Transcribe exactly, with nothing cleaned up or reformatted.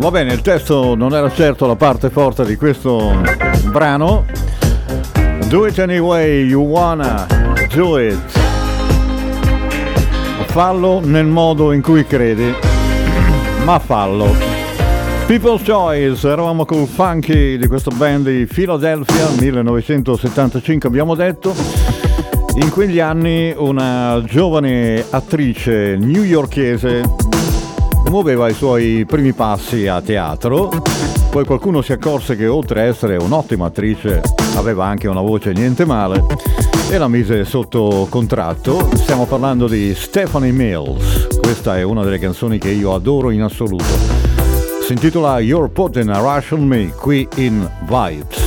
Va bene, il testo non era certo la parte forte di questo brano. Do it anyway you wanna do it. Fallo nel modo in cui credi, ma fallo. People's Choice, eravamo col funky di questa band di Philadelphia, millenovecentosettantacinque abbiamo detto. In quegli anni una giovane attrice newyorkese muoveva i suoi primi passi a teatro, poi qualcuno si accorse che oltre a essere un'ottima attrice aveva anche una voce niente male e la mise sotto contratto. Stiamo parlando di Stephanie Mills, questa è una delle canzoni che io adoro in assoluto, si intitola You're Putting a Rush on Me qui in Vibes.